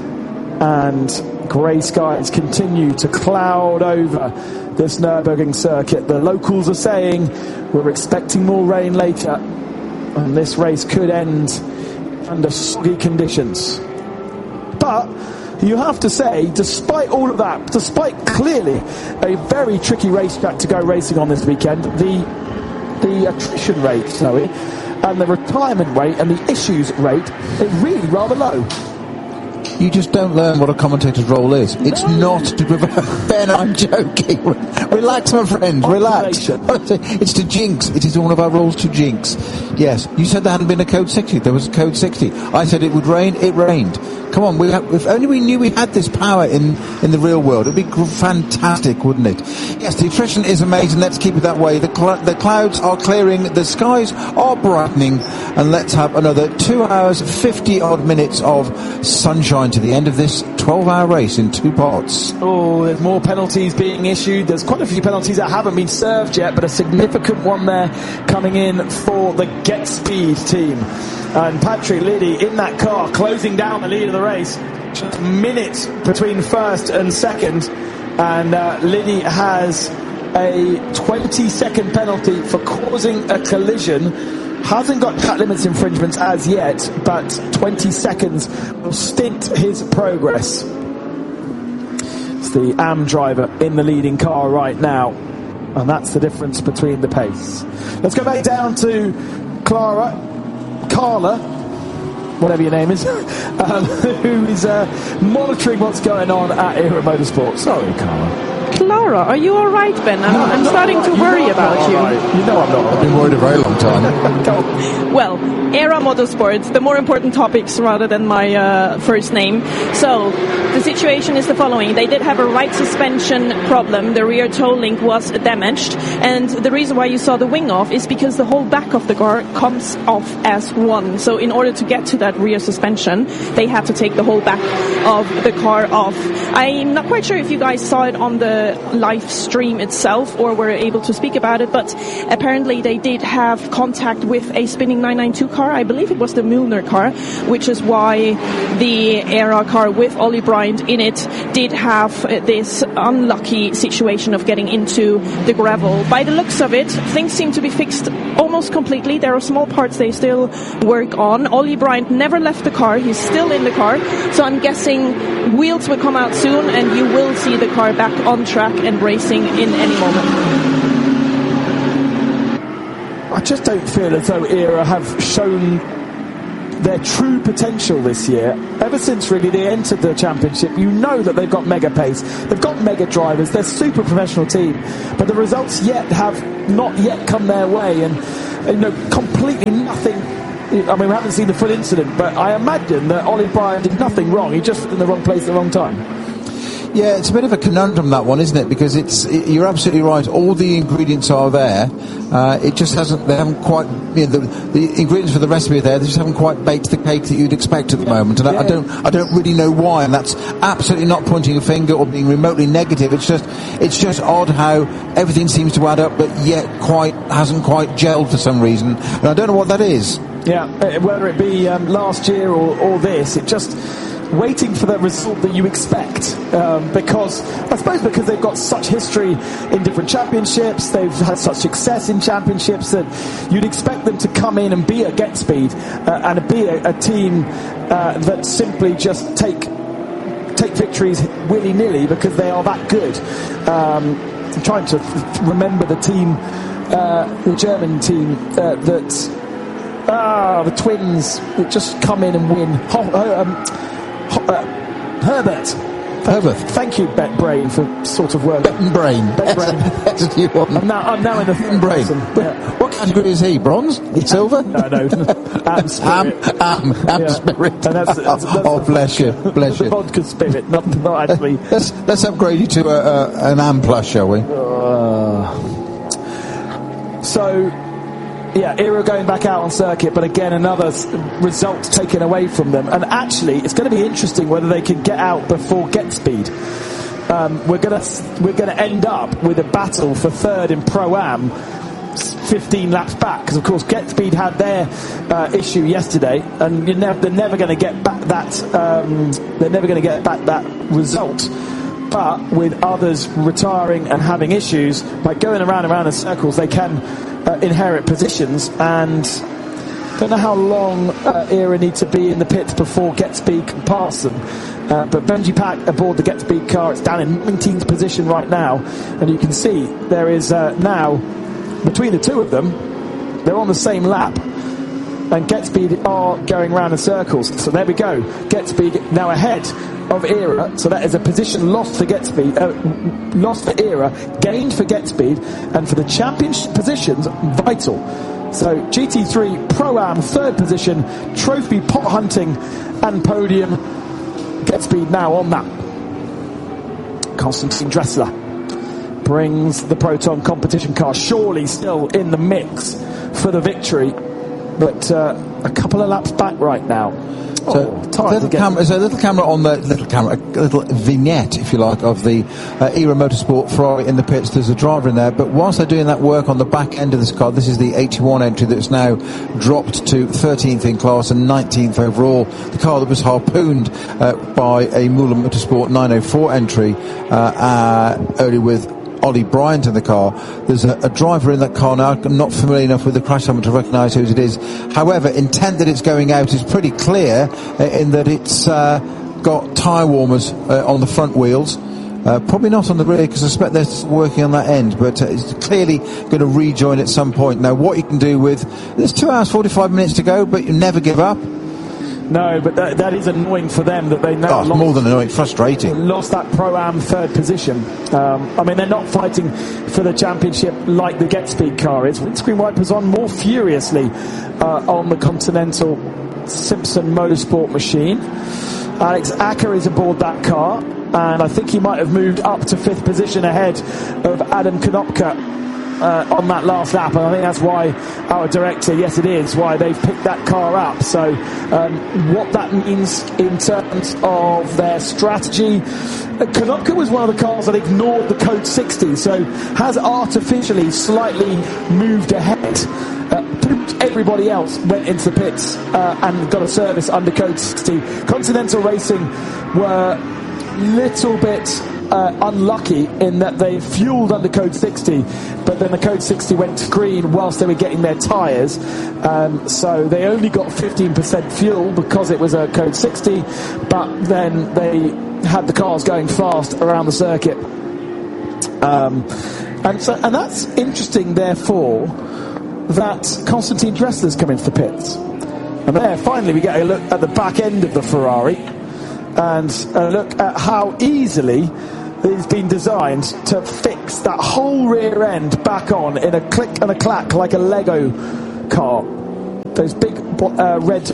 and grey skies continue to cloud over this Nürburgring circuit. The locals are saying we're expecting more rain later, and this race could end under soggy conditions. But you have to say, despite all of that, despite clearly a very tricky racetrack to go racing on this weekend, the the attrition rate, Zoe, and the retirement rate and the issues rate is really rather low. You just don't learn what a commentator's role is. It's no. not to prevent... Ben, I'm joking. Relax, my friend. Relax. It's to jinx. It is one of our rules to jinx. Yes, you said there hadn't been a Code sixty. There was a Code sixty. I said it would rain. It rained. Come on, we have, if only we knew we had this power in, in the real world, it'd be fantastic, wouldn't it? Yes, the attrition is amazing. Let's keep it that way. The, cl- the clouds are clearing, the skies are brightening, and let's have another two hours, fifty odd minutes of sunshine to the end of this twelve-hour race in two parts. Oh, there's more penalties being issued. There's quite a few penalties that haven't been served yet, but a significant one there coming in for the Get Speed team. And Patrick Liddy in that car, closing down the lead of the race. Just minutes between first and second. And uh, Liddy has a twenty second penalty for causing a collision. Hasn't got track limits infringements as yet, but twenty seconds will stint his progress. It's the A M driver in the leading car right now. And that's the difference between the pace. Let's go back down to Clara. Carla, whatever your name is, um, who is uh, monitoring what's going on at Era Motorsport. Sorry, Carla. Clara, are you all right, Ben? I'm, no, I'm starting right. to worry you know about you. Right. You know I'm not. I've been worried a very long time. Well, Era Motorsports, the more important topics rather than my uh, first name. So, the situation is the following. They did have a right suspension problem. The rear toe link was damaged. And the reason why you saw the wing off is because the whole back of the car comes off as one. So, in order to get to that rear suspension, they had to take the whole back of the car off. I'm not quite sure if you guys saw it on the live stream itself or were able to speak about it, but apparently they did have contact with a spinning nine ninety-two car. I believe it was the Milner car, which is why the Era car with Ollie Bryant in it did have this unlucky situation of getting into the gravel. By the looks of it, things seem to be fixed almost completely. There are small parts they still work on. Ollie Bryant never left the car. He's still in the car. So I'm guessing wheels will come out soon and you will see the car back on track. track and racing in any moment. I just don't feel as though Era have shown their true potential this year. Ever since really they entered the championship, you know that they've got mega pace, they've got mega drivers, they're a super professional team, but the results yet have not yet come their way, and you know, completely nothing. I mean, we haven't seen the full incident, but I imagine that Ollie Bryan did nothing wrong. He just was in the wrong place at the wrong time. Yeah, it's a bit of a conundrum, that one, isn't it? Because it's it, you're absolutely right. All the ingredients are there. Uh, it just hasn't. They haven't quite. You know, the, the ingredients for the recipe are there. They just haven't quite baked the cake that you'd expect at the yeah. moment. And yeah. I, I don't. I don't really know why. And that's absolutely not pointing a finger or being remotely negative. It's just. It's just odd how everything seems to add up, but yet quite hasn't quite gelled for some reason. And I don't know what that is. Yeah, whether it be um, last year or, or this, it just. Waiting for the result that you expect, um, because I suppose because they've got such history in different championships, they've had such success in championships that you'd expect them to come in and be a get speed uh, and be a, a team uh, that simply just take take victories willy-nilly because they are that good. Um, I'm trying to f- remember the team, uh, the German team uh, that ah the twins that just come in and win. Oh, um, Uh, Herbert. Herbert. Thank you, Bet Brain, for sort of work. Bet Brain. Bet Brain. That's a new one. I'm now, I'm now in the Bet Brain. Yeah. What category is he? Bronze? Silver? No, no. Am Spirit. Am, am, am yeah. Spirit. And that's, that's, that's oh, bless you, bless you. The vodka spirit, not, not actually. Let's let's upgrade you to a, a, an Am Plus, shall we? Uh, so. Yeah, Era going back out on circuit, but again another result taken away from them. And actually, it's going to be interesting whether they can get out before get speed. Um, we're going to we're going to end up with a battle for third in Pro-Am, fifteen laps back, because of course get speed had their uh, issue yesterday, and you're never, they're never going to get back that um, they're never going to get back that result. But with others retiring and having issues, by going around and around in circles, they can uh, inherit positions. And don't know how long uh, Era need to be in the pits before Get Speed can pass them. Uh, but Benji Pack aboard the Get Speed car, it's down in nineteenth position right now, and you can see there is uh, now between the two of them, they're on the same lap. And Get Speed are going round in circles. So there we go. Get Speed now ahead of Era. So that is a position lost for Get Speed, uh, lost for Era, gained for Get Speed, and for the championship positions, vital. So G T three Pro-Am third position, trophy, pot hunting, and podium. Get Speed now on that. Konstantin Dressler brings the Proton competition car, surely still in the mix for the victory. But uh, a couple of laps back right now. So, oh, little camera, so a little camera on the little camera, a little vignette, if you like, of the uh, Era Motorsport Ferrari in the pits. There's a driver in there, but whilst they're doing that work on the back end of this car, this is the eighty-one entry that's now dropped to thirteenth in class and nineteenth overall. The car that was harpooned uh, by a Muller Motorsport nine oh four entry uh, uh, early with Ollie Bryant in the car. There's a, a driver in that car now. I'm not familiar enough with the crash helmet to recognise who it is. However, intent that it's going out is pretty clear uh, in that it's uh, got tyre warmers uh, on the front wheels. Uh, probably not on the rear, because I suspect they're working on that end, but uh, it's clearly going to rejoin at some point. Now, what you can do with... There's two hours, forty-five minutes to go, but you never give up. No, but that, that is annoying for them that they now oh, it's lost, more than annoying, frustrating. Lost that Pro-Am third position. Um, I mean, they're not fighting for the championship like the Get Speed car is. Windscreen wipers on more furiously uh, on the Continental Simpson Motorsport machine. Alex Acker is aboard that car, and I think he might have moved up to fifth position ahead of Adam Konopka Uh, on that last lap, and I think that's why our director, yes it is, why they've picked that car up. So um, what that means in terms of their strategy, uh, Konopka was one of the cars that ignored the code sixty, so has artificially slightly moved ahead. Uh, everybody else went into the pits uh, and got a service under code sixty. Continental Racing were little bit Uh, unlucky in that they fueled under code sixty, but then the code sixty went green whilst they were getting their tyres, um, so they only got fifteen percent fuel because it was a code sixty, but then they had the cars going fast around the circuit. Um, and so, and that's interesting, therefore, that Constantine Dressler's come into the pits. And there, finally, we get a look at the back end of the Ferrari and a look at how easily it's been designed to fix that whole rear end back on in a click and a clack like a Lego car. Those big uh, red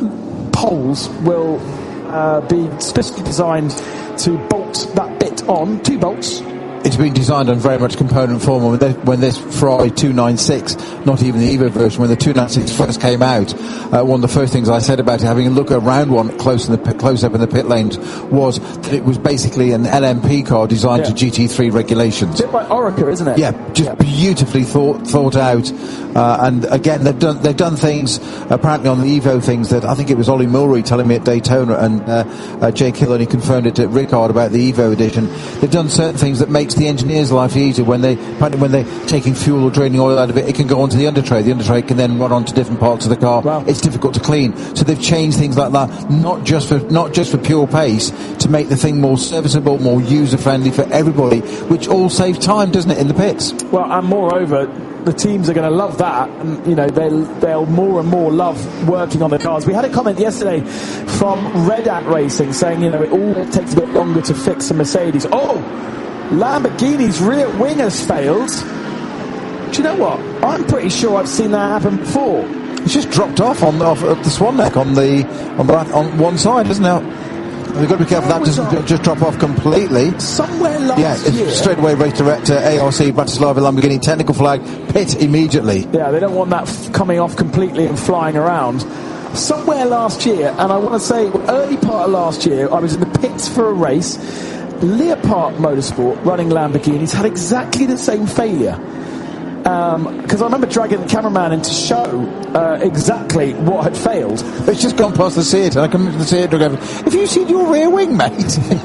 poles will uh, be specifically designed to bolt that bit on, two bolts. It's been designed on very much component form. When, they, when this Ferrari two ninety-six, not even the Evo version, when the two ninety-six first came out, uh, one of the first things I said about it, having a look around one close, in the pit, close up in the pit lanes, was that it was basically an L M P car designed yeah. to G T three regulations. A bit like Orica, isn't it? Yeah, just yeah. beautifully thought thought out. Uh, and again, they've done they've done things apparently on the Evo things that I think it was Ollie Mulry telling me at Daytona, and uh, uh, Jake Hill only confirmed it to Rickard about the Evo edition. They've done certain things that makes the engineer's life easier when they when they're taking fuel or draining oil out of it. It can go onto the undertray. The undertray can then run onto different parts of the car. Wow. It's difficult to clean, so they've changed things like that, not just for not just for pure pace, to make the thing more serviceable, more user friendly for everybody, which all saves time, doesn't it, in the pits? Well, and moreover, the teams are going to love that, and you know they'll they'll more and more love working on the cars. We had a comment yesterday from Red Ant Racing saying, you know, it all takes a bit longer to fix a Mercedes. Oh, Lamborghini's rear wing has failed. Do you know what? I'm pretty sure I've seen that happen before. It's just dropped off on off the swan neck on the on the, on one side, isn't it? We've got to be careful that doesn't just drop off completely. Somewhere last yeah, year. Straight away, race director, A R C, Bratislava Lamborghini, technical flag, pit immediately. Yeah, they don't want that f- coming off completely and flying around. Somewhere last year, and I want to say early part of last year, I was in the pits for a race. Leopard Motorsport, running Lamborghinis, had exactly the same failure. Because um, I remember dragging the cameraman in to show uh, exactly what had failed. It's just gone past the Seat, and I come into the Seat and go, have you seen your rear wing, mate?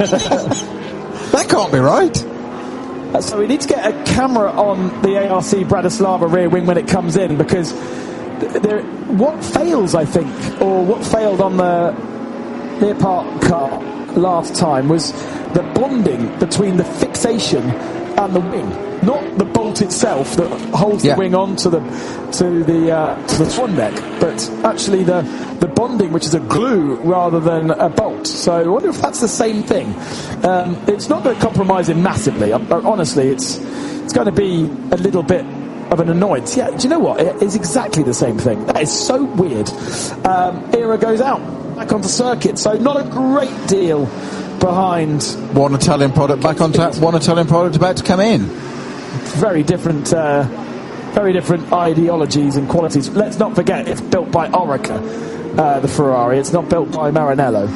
That can't be right. Uh, so we need to get a camera on the A R C Bratislava rear wing when it comes in, because th- there, what fails, I think, or what failed on the Leopard car last time was the bonding between the fixation and the wing, not the bolt itself that holds yeah. the wing onto the to the uh, to the swan neck, but actually the the bonding, which is a glue rather than a bolt. So I wonder if that's the same thing. Um, it's not going to compromise it massively. I, I, honestly, it's it's going to be a little bit of an annoyance. Yeah, do you know what? It is exactly the same thing. That is so weird. Um, Era goes out back onto circuit, so not a great deal behind. One Italian product back on track. One Italian product about to come in. Very different, uh, very different ideologies and qualities. Let's not forget, it's built by Orica, uh, the Ferrari. It's not built by Maranello.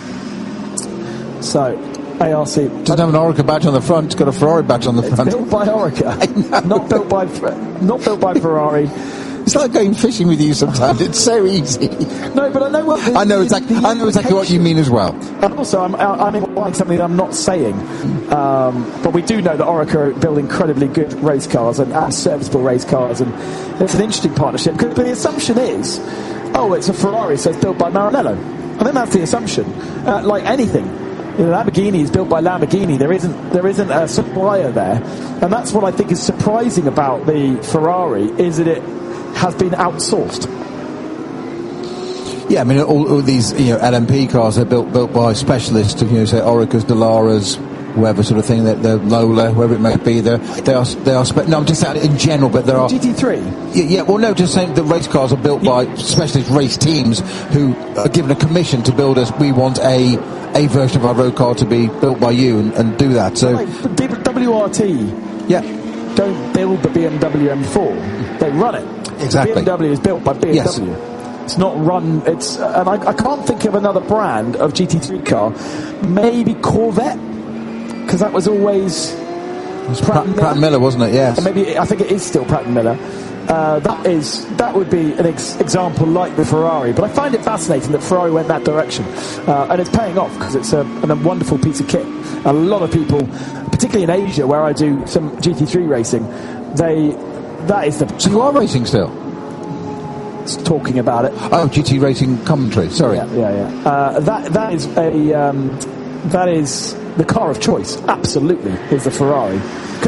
So, A R C doesn't have an Orica badge on the front. It's got a Ferrari badge on the it's front. Built by Orica, not built by, not built by Ferrari. It's like going fishing with you sometimes. It's so easy. No, but I know what. The, I know exactly. I know exactly what you mean as well. And also, I'm, I'm implying something that I'm not saying. Um, but we do know that Orica build incredibly good race cars and, and serviceable race cars, and it's an interesting partnership. But the assumption is, oh, it's a Ferrari, so it's built by Maranello. I think that's the assumption. Uh, like anything. You know, Lamborghini is built by Lamborghini. There isn't there isn't a supplier there, and that's what I think is surprising about the Ferrari, is that it has been outsourced. Yeah, I mean, all, all these you know L M P cars are built built by specialists, you know, say Oricas, Dalaras, whoever sort of thing, that the Lola, whoever it may be. They they are they are. Spe- no, I'm just saying in general, but there are G T three. Yeah, yeah. Well, no, just saying the race cars are built yeah. by specialist race teams who are given a commission to build us. We want a a version of our road car to be built by you, and, and do that. So right, W R T. Yeah. Don't build the B M W M four. They run it. Exactly. B M W is built by B M W. Yes. It's not run. It's uh, and I, I can't think of another brand of G T three car. Maybe Corvette, because that was always was Pratt, Pratt, Pratt and Miller, wasn't it? Yes. And maybe I think it is still Pratt and Miller. Uh, that is that would be an ex- example like the Ferrari. But I find it fascinating that Ferrari went that direction, uh, and it's paying off because it's a, a wonderful piece of kit. A lot of people, particularly in Asia, where I do some G T three racing, they that is the. So you are racing still? Talking about it. Oh, G T racing commentary. Sorry. Yeah, yeah, yeah. Uh, that that is a um, that is the car of choice. Absolutely, is the Ferrari.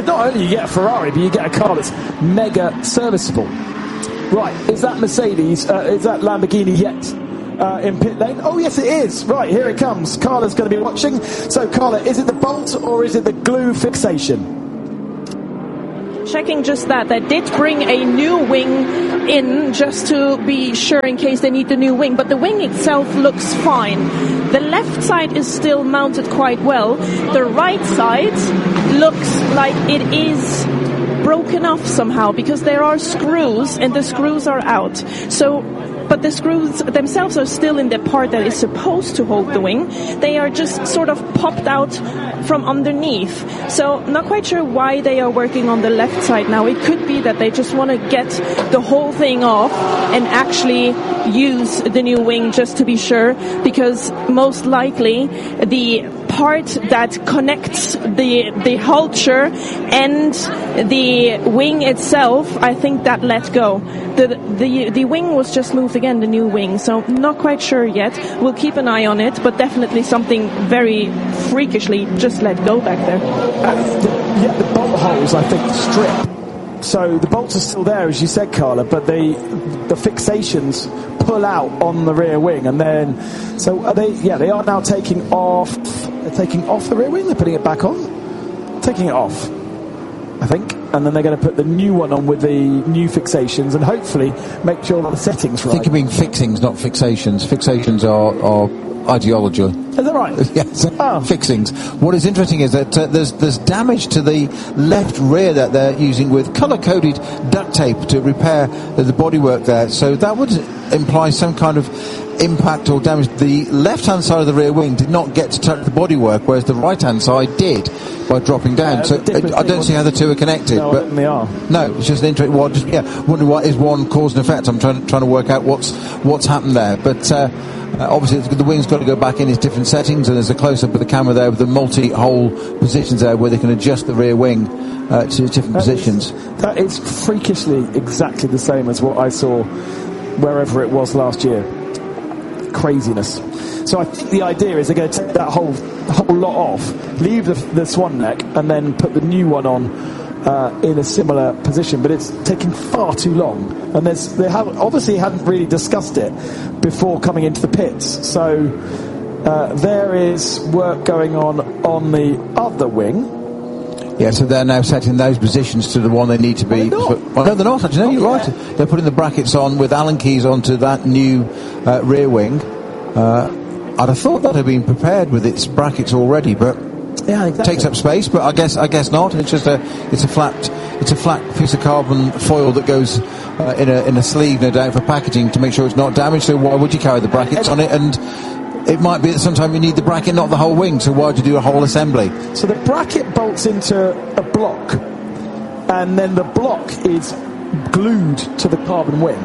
Because not only you get a Ferrari, but you get a car that's mega serviceable. Right, is that Mercedes, uh, is that Lamborghini yet uh, in pit lane? Oh, yes, it is. Right, here it comes. Carla's going to be watching. So, Carla, is it the bolt or is it the glue fixation? Checking just that. They did bring a new wing in just to be sure in case they need the new wing, but the wing itself looks fine. The left side is still mounted quite well. The right side looks like it is broken off somehow because there are screws and the screws are out. So, but the screws themselves are still in the part that is supposed to hold the wing. They are just sort of popped out from underneath. So not quite sure why they are working on the left side now. It could be that they just want to get the whole thing off and actually use the new wing just to be sure, because most likely the part that connects the the hulture and the wing itself, I think that let go. The the the wing was just moved again, the new wing, so not quite sure yet. We'll keep an eye on it, but definitely something very freakishly just let go back there. Uh, the, yeah, the bolt holes, I think, strip. So the bolts are still there, as you said, Carla, but they, the fixations pull out on the rear wing, and then so are they? Yeah, they are now taking off. They're taking off the rear wing. They're putting it back on, taking it off, I think, and then they're going to put the new one on with the new fixations, and hopefully make sure that the settings right. I think you mean fixings, not fixations. Fixations are, are ideology. Is that right? Yes. Oh. Fixings. What is interesting is that uh, there's there's damage to the left rear that they're using with colour-coded duct tape to repair the, the bodywork there. So that would imply some kind of impact or damage. The left-hand side of the rear wing did not get to touch the bodywork, whereas the right-hand side did by dropping down. Yeah, so I, I don't see how the two are connected. No, but they are. No, it's just an interesting. Well, just yeah, wondering what is one cause and effect. I'm trying trying to work out what's what's happened there, but. Uh, Uh, obviously, the wing's got to go back in its different settings, and there's a close-up of the camera there with the multi-hole positions there where they can adjust the rear wing uh, to different that positions. Is, that is freakishly exactly the same as what I saw wherever it was last year. Craziness. So I think the idea is they're going to take that whole whole lot off, leave the, the swan neck, and then put the new one on Uh, in a similar position, but it's taking far too long, and there's, they have, obviously hadn't really discussed it before coming into the pits, so uh, there is work going on on the other wing. Yeah, so they're now setting those positions to the one they need to be. Well, they're not. Well, no, they're not, actually. No, you're right. They're putting the brackets on with Allen keys onto that new uh, rear wing. Uh, I'd have thought that had been prepared with its brackets already, but Yeah, exactly. Takes up space, but I guess I guess not. It's just a it's a flat it's a flat piece of carbon foil that goes uh, in a in a sleeve, no doubt, for packaging to make sure it's not damaged. So why would you carry the brackets on it? And it might be that sometimes you need the bracket, not the whole wing. So why would you do a whole assembly? So the bracket bolts into a block, and then the block is glued to the carbon wing.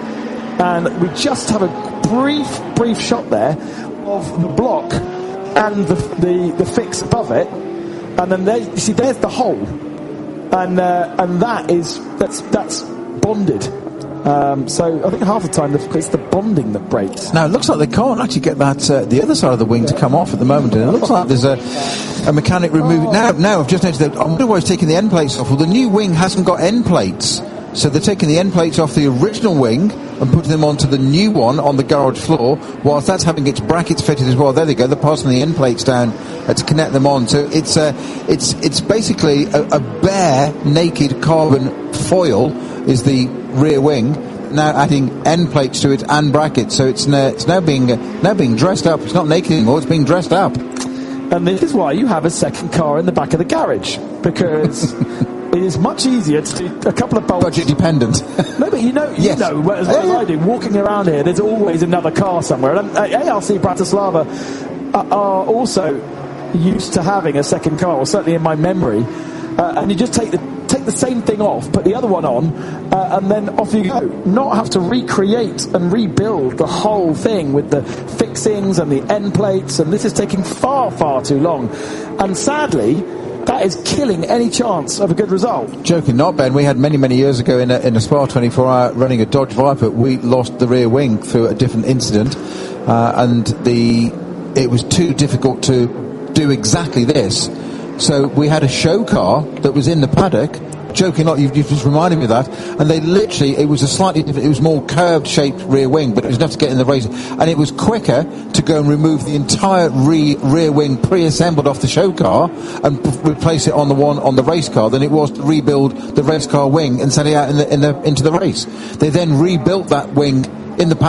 And we just have a brief brief shot there of the block and the, the the fix above it, and then there you see there's the hole, and uh, and that is that's that's bonded. Um, so I think half the time it's the bonding that breaks. Now it looks like they can't actually get that uh, the other side of the wing to come off at the moment, and it looks like there's a a mechanic removing. Oh. Now now I've just noticed that I'm wondering why he's taking the end plates off. Well, the new wing hasn't got end plates. So they're taking the end plates off the original wing and putting them onto the new one on the garage floor, whilst that's having its brackets fitted as well. There they go. They're passing the end plates down uh, to connect them on. So it's uh, it's it's basically a, a bare, naked carbon foil is the rear wing. Now adding end plates to it and brackets. So it's now, it's now being uh, now being dressed up. It's not naked anymore. It's being dressed up. And this is why you have a second car in the back of the garage, because it is much easier to do a couple of bolts. Budget dependent. No, but you know, you yes. know as well as I do, walking around here, there's always another car somewhere. And uh, A R C Bratislava uh, are also used to having a second car, or certainly in my memory. Uh, and you just take the take the same thing off, put the other one on, uh, and then off you go. Not have to recreate and rebuild the whole thing with the fixings and the end plates. And this is taking far, far too long. And sadly, that is killing any chance of a good result. Joking not, Ben. We had many, many years ago in a, in a Spa twenty-four hour running a Dodge Viper, we lost the rear wing through a different incident, uh, and the it was too difficult to do exactly this. So we had a show car that was in the paddock. Joking not, you've, you've just reminded me of that. And they literally, it was a slightly different, it was more curved shaped rear wing, but it was enough to get in the race. And it was quicker to go and remove the entire re, rear wing pre-assembled off the show car and p- replace it on the one on the race car than it was to rebuild the race car wing and send it out in the, in the, into the race. They then rebuilt that wing in the paddock